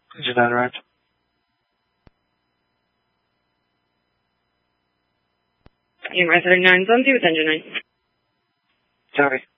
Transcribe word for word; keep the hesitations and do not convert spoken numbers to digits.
Engine nine arrived. United thirty-nine, zone two with engine nine. Copy.